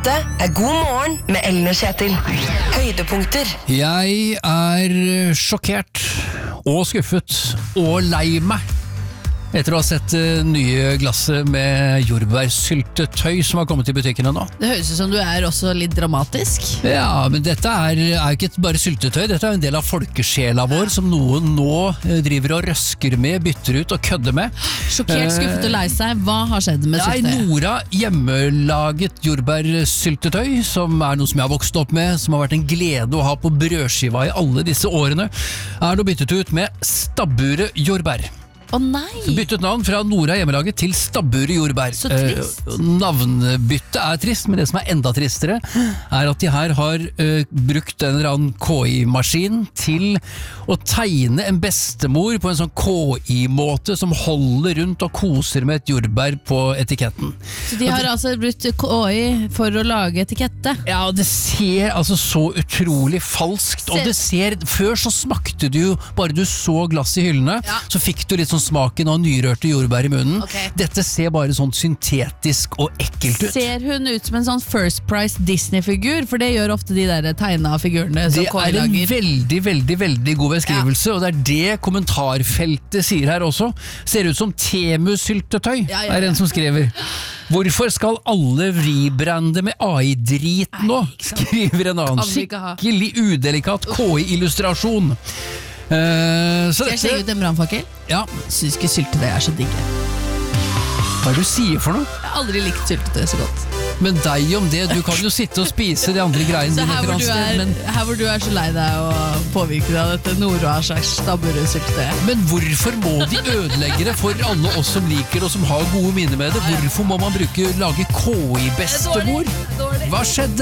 Dette God morgen med Ellen og Kjetil. Høydepunkter. Jeg sjokkert og skuffet og lei meg etter å ha sett nye glasset med jordbærsyltetøy som har kommet i butikkene nå. Det høres ut som du også litt dramatisk. Ja, men dette jo ikke bare syltetøy, dette en del av folkesjela vår som noen nå driver og røsker med, bytter ut og kødder med. Sjokkert, skuffet og lei seg. Hva har skjedd med syltetøy? Nora hjemmelaget jordbærsyltetøy, som noe som jeg har vokst opp med, som har vært en glede å ha på brødskiva i alle disse årene, nå byttet ut med Stabburet jordbær. Nei! Byttet navn fra Nora hjemmelaget til Stabburet jordbær. Så trist. Navnbyttet trist, men det som enda tristere at de her har brukt en eller annen KI-maskin til å tegne en bestemor på en sånn KI-måte som holder rundt og koser med et jordbær på etiketten. Så de har altså brukt KI for å lage etikette? Ja, det ser altså så utrolig falskt, og det ser, før så smakte du jo, bare du så glass i hyllene, så fikk du litt sånn smaken av nyrørte jordbær i munnen. Dette ser bare sånn syntetisk og ekkelt ut. Ser hun ut som en sånn First Price Disney-figur? For det gjør ofte de der tegna figurene som KI lager. Det en veldig, veldig, veldig god beskrivelse, og det det kommentarfeltet sier her også. Ser ut som Temu-syltetøy, en som skriver. Hvorfor skal alle rebrande med AI-drit nå? Skriver en annen. Skikkelig udelikat KI-illustrasjon. Skal jeg sjekke ut en brannfakkel? Ja. Synes ikke syltetøy så digge. Hva du sier for noe? Jeg har aldri likt syltetøy så godt. Men deg om det, du kan jo sitte og spise de andre greiene så dine. Her hvor du så lei deg og påvirket av dette Nora slags Stabburet syltetøy. Men hvorfor må de ødelegge det for alle oss som liker og som har gode minner med det? Hvorfor må man lage KI-bestemor? Hva skjedde?